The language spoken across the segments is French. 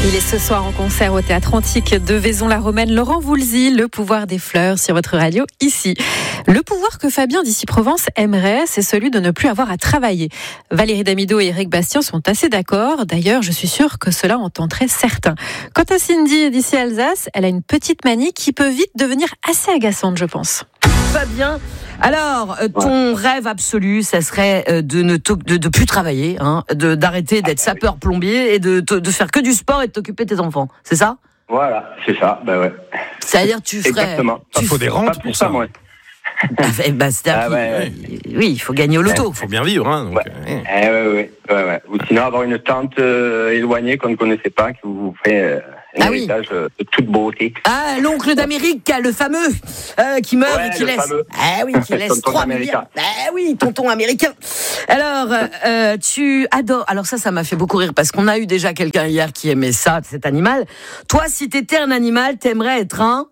Il est ce soir en concert au Théâtre Antique de Vaison-la-Romaine. Laurent Voulzy, Le pouvoir des fleurs sur votre radio ici. Le pouvoir que Fabien d'Issy-Provence aimerait, c'est celui de ne plus avoir à travailler. Valérie Damido et Éric Bastien sont assez d'accord. D'ailleurs, je suis sûre que cela en tenterait certains. Quant à Cindy d'ici Alsace, elle a une petite manie qui peut vite devenir assez agaçante, je pense. Fabien, alors ton rêve absolu, ça serait de plus travailler, d'arrêter d'être sapeur-plombier et de faire que du sport et de t'occuper de tes enfants, c'est ça ? Voilà, c'est ça, ouais. C'est-à-dire tu ferais... Exactement. Il faut des rentes pour ça. Ouais. Oui, il faut gagner au loto. Il faut bien vivre. Donc, ouais. Ou sinon avoir une tante éloignée qu'on ne connaissait pas, qui vous ferait un héritage de toute beauté. Ah, l'oncle d'Amérique, le fameux, qui meurt et qui laisse. Fameux. Ah oui, qui laisse 3 milliards. Ah oui, tonton américain. Alors, tu adores. Alors ça m'a fait beaucoup rire parce qu'on a eu déjà quelqu'un hier qui aimait ça, cet animal. Toi, si t'étais un animal, t'aimerais être un...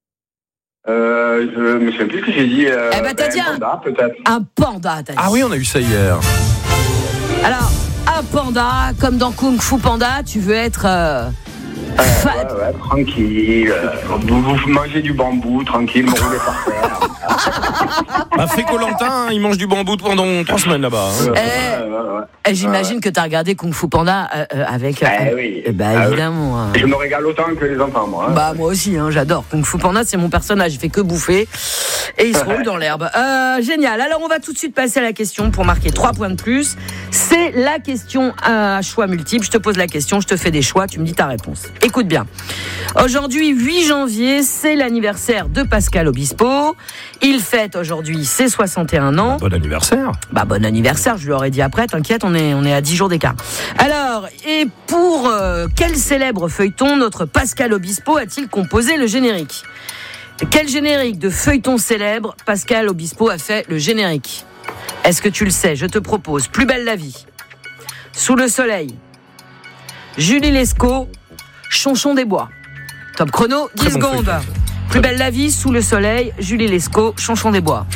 Je me souviens plus ce que j'ai dit. T'as dit un panda, peut-être. Un panda, t'as dit. Ah oui, on a eu ça hier. Alors, un panda, comme dans Kung Fu Panda, tu veux être... Ouais, tranquille. Vous mangez du bambou, tranquille, me rouler par terre. Fait Colantin, il mange du bambou pendant 3 semaines là-bas. J'imagine que tu as regardé Kung Fu Panda avec... oui. Évidemment. Je me régale autant que les enfants, moi. Moi aussi, j'adore. Kung Fu Panda, c'est mon personnage. Il fait que bouffer et il se roule dans l'herbe. Génial. Alors, on va tout de suite passer à la question pour marquer 3 points de plus. C'est la question à choix multiple. Je te pose la question, je te fais des choix, tu me dis ta réponse. Écoute bien. Aujourd'hui, 8 janvier, c'est l'anniversaire de Pascal Obispo. Il fête aujourd'hui ses 61 ans. Bon anniversaire. Bon anniversaire, je lui aurais dit après, t'inquiète, on est à 10 jours d'écart. Alors, et pour quel célèbre feuilleton notre Pascal Obispo a-t-il composé le générique ? Quel générique de feuilleton célèbre Pascal Obispo a fait le générique ? Est-ce que tu le sais ? Je te propose Plus belle la vie, Sous le soleil, Julie Lescaut, Chanchon des bois. Top chrono, 10 secondes. Plus belle la vie, Sous le soleil, Julie Lescaut, Chanchon des bois.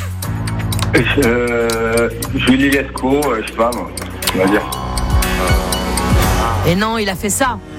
Julie Lescaut, je sais pas, moi, on va dire. Et non, il a fait ça.